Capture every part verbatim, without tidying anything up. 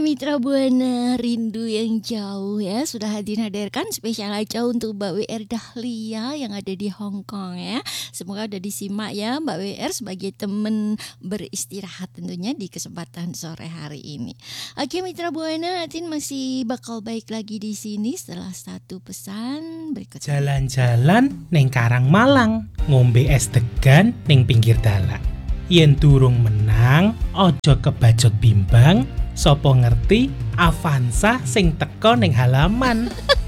Mitra Buana rindu yang jauh ya, sudah hadir hadirkan spesial aja untuk Mbak W R Dahlia yang ada di Hong Kong ya. Semoga udah disimak ya Mbak W R sebagai teman beristirahat tentunya di kesempatan sore hari ini. Oke Mitra Buana, Atin masih bakal baik lagi di sini setelah satu pesan berikut. Jalan-jalan neng Karang Malang, ngombe es degan neng pinggir dalan. Yen durung menang, ojo kebajot bimbang. Sopo ngerti Avanza sing teko ning halaman.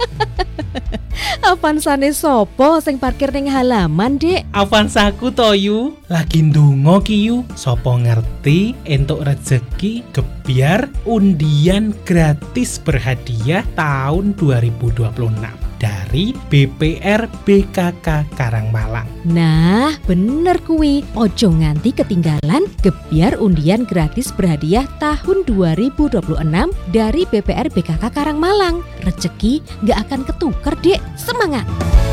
Avansane sopo sing parkir ning halaman, Dik? Avanzaku to yu, lagi ndonga ki yu. Sopo ngerti entuk rezeki gebyar undian gratis berhadiah tahun dua ribu dua puluh enam dari B P R B K K Karangmalang. Nah, bener kuwi. Ojo nganti ketinggalan gebyar undian gratis berhadiah tahun dua ribu dua puluh enam dari B P R B K K Karangmalang. Rezeki nggak akan ketuker, Dek. Semangat!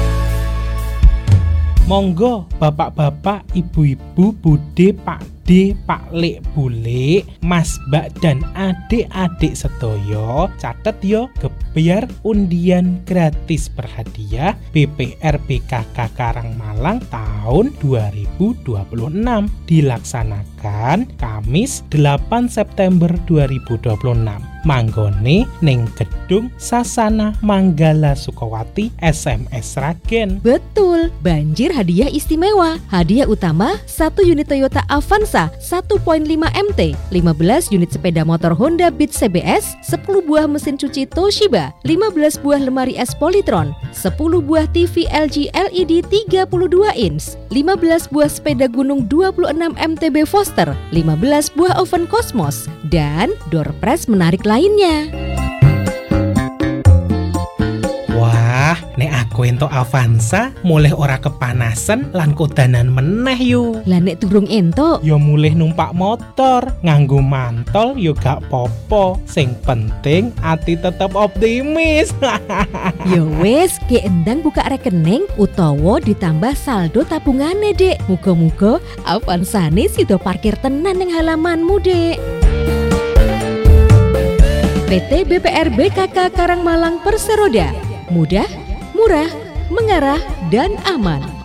Monggo bapak-bapak, ibu-ibu, bude, pakde, paklek, bule, mas, mbak, dan adik-adik sedoyo, catet yo gebyar undian gratis berhadiah B P R B K K Karangmalang tahun dua ribu dua puluh enam dilaksanakan Kamis delapan September dua ribu dua puluh enam. Manggone ning Gedung Sasana Manggala Sukawati S M S Sragen. Betul, banjir hadiah istimewa. Hadiah utama satu unit Toyota Avanza satu koma lima M T, lima belas unit sepeda motor Honda Beat C B S, sepuluh buah mesin cuci Toshiba, lima belas buah lemari es Polytron, sepuluh buah T V L G L E D tiga puluh dua inch, lima belas buah sepeda gunung dua puluh enam M T B Foster, lima belas buah oven Cosmos, dan door prize menarik lainnya. Wah, nek aku entuk Avanza mulih ora kepanasan lan kodanan meneh yu. Lah nek durung entuk, Yo mulih numpak motor, nganggo mantol yo gak popo. Sing penting ati tetep optimis. ya wis, ge endang buka rekening utawa ditambah saldo tabungane, Dek. Muga-muga Avanzane sida parkir tenan ning halamanmu, Dek. P T B P R B K K Karangmalang Perseroda. Mudah, murah, mengarah, dan aman.